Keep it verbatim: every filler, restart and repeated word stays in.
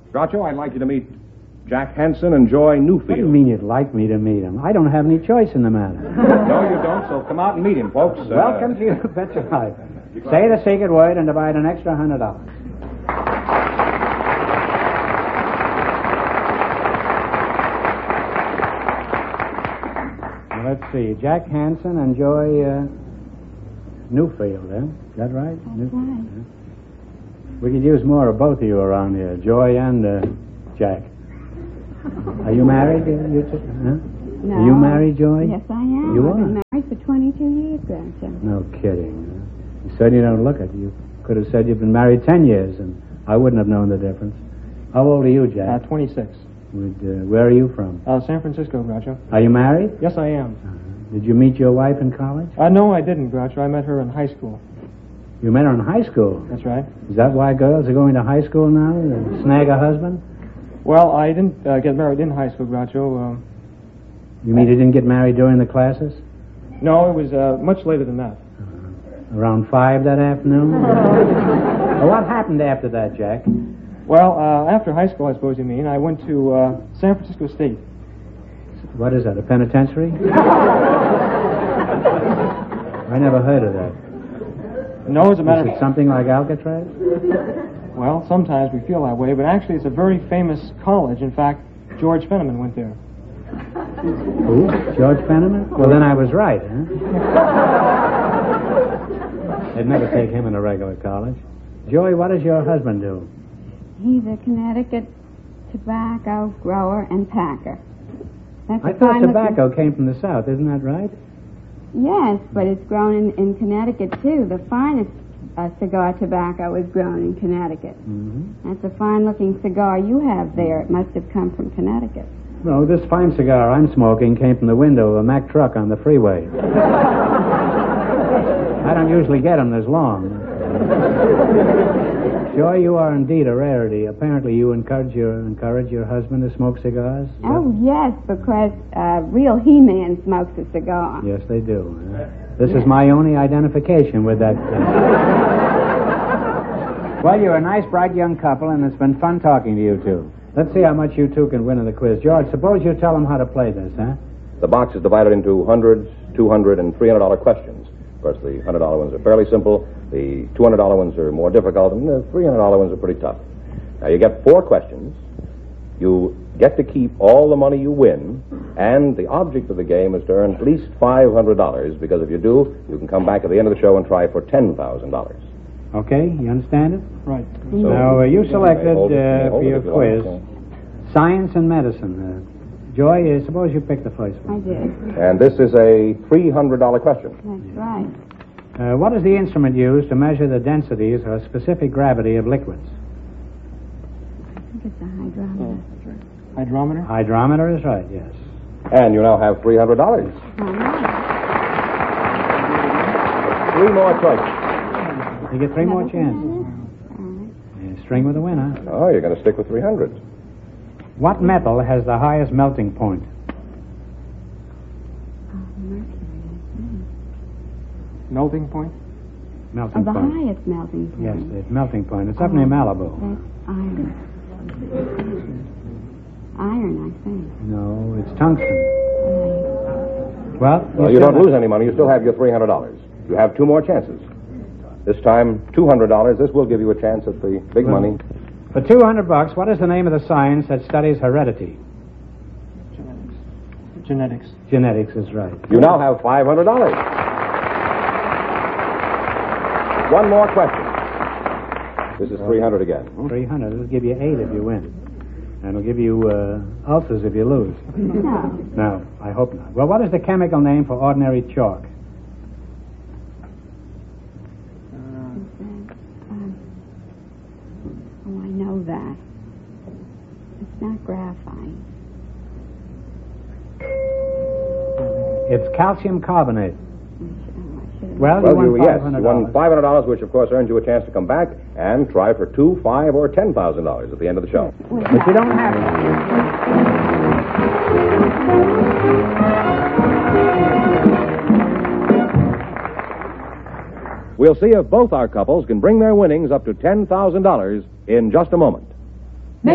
Groucho, I'd like you to meet Jack Hansen and Joy Newfield. What do you mean you'd like me to meet him? I don't have any choice in the matter. No, you don't, so come out and meet him, folks. Welcome uh, to you, bet your life. Say the secret word and divide an extra hundred dollars. Let's see, Jack Hansen and Joy uh, Newfield, eh? Is that right? That's New- right. Yeah. We could use more of both of you around here, Joy and uh, Jack. Are you married? uh, You two? Huh? No. Are you married, Joy? Yes, I am. You I've are? been married for twenty-two years, Groucho. No kidding. You certainly don't look it. You could have said you've been married ten years, and I wouldn't have known the difference. How old are you, Uh, Jack? twenty-six. Would, uh, where are you from? Uh, San Francisco, Groucho. Are you married? Yes, I am. Uh, did you meet your wife in college? Uh, no, I didn't, Groucho. I met her in high school. You met her in high school. That's right. Is that why girls are going to high school now? To snag a husband? Well, I didn't uh, get married in high school, Groucho. Um, You mean you didn't get married during the classes? no, it was uh, much later than that. Around five that afternoon? Well, what happened after that, Jack? Well, uh, after high school, I suppose you mean, I went to uh, San Francisco State. What is that, a penitentiary? I never heard of that. No, as a matter Is of it something like Alcatraz? Well, sometimes we feel that way, but actually it's a very famous college. In fact, George Fenneman went there. Who? George Fenneman? Well, then I was right, huh? They'd never take him in a regular college. Joey, what does your husband do? He's a Connecticut tobacco grower and packer. That's I a thought fine tobacco came from the South, isn't that right? Looking... Yes, but it's grown in, in Connecticut, too. The finest uh, cigar tobacco is grown in Connecticut. Mm-hmm. That's a fine-looking cigar you have there. It must have come from Connecticut. No, this fine cigar I'm smoking came from the window of a Mack truck on the freeway. I don't usually get them this long. Joy, you are indeed a rarity. Apparently you encourage your encourage your husband to smoke cigars? Is Oh, yes, because uh, real He-Man smokes a cigar. that- Yes, they do. Uh, this is my only identification with that. Uh... Well, you're a nice, bright young couple, and it's been fun talking to you two. Let's see how much you two can win in the quiz. George, suppose you tell them how to play this, huh? The box is divided into hundreds, two hundred, and three hundred dollar questions. Of course, the one hundred dollar ones are fairly simple. The two hundred dollar ones are more difficult, and the three hundred dollar ones are pretty tough. Now, you get four questions. You get to keep all the money you win, and the object of the game is to earn at least five hundred dollars, because if you do, you can come back at the end of the show and try for ten thousand dollars. Okay, you understand it? Right. So, Now, uh, you selected hold it, uh, hold for it your if you quiz like. science and medicine. Uh, Joy, uh, suppose you pick the first I one. did. And this is a three hundred dollar question. That's right. Uh, what is the instrument used to measure the densities or specific gravity of liquids? I think it's a hydrometer. Hydrometer? Hydrometer is right, yes. And you now have three hundred dollars. All right. Three more choices. You get three more Another chances. three hundred? All right. Uh, string with a winner. Oh, you're going to stick with three hundred. What metal has the highest melting point? Oh, mercury, I think. Melting point? Melting Oh, the point. highest melting point. Yes, the melting point. It's up near Malibu. That's iron. Iron, I think. No, it's tungsten. Right. Well, Well, you still don't have- lose any money. You still have your three hundred dollars. You have two more chances. This time, two hundred dollars. This will give you a chance at the big Well- money. For two hundred bucks, what is the name of the science that studies heredity? Genetics. Genetics. Genetics is right. You now have five hundred dollars. One more question. This is three hundred again. three hundred. It'll give you eight if you win. And it'll give you uh, ulcers if you lose. No. No, I hope not. Well, what is the chemical name for ordinary chalk? Um, oh, I know that. It's not graphite. It's calcium carbonate. I should, oh, I should have Well, Well, you you, won yes, five you hundred won dollars. five hundred dollars, which of course earned you a chance to come back and try for two, five, or ten thousand dollars at the end of the show. But you don't have to. We'll see if both our couples can bring their winnings up to ten thousand dollars in just a moment.